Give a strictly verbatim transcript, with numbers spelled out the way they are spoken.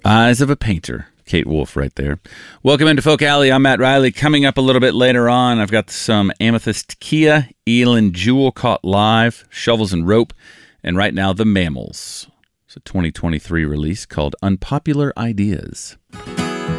Eyes of a Painter. Kate Wolf right there. Welcome into Folk Alley. I'm Matt Riley. Coming up a little bit later on, I've got some Amethyst Kia, Elin Jewel Caught Live, Shovels and Rope, and right now, The Mammals. It's a twenty twenty-three release called Unpopular Ideas.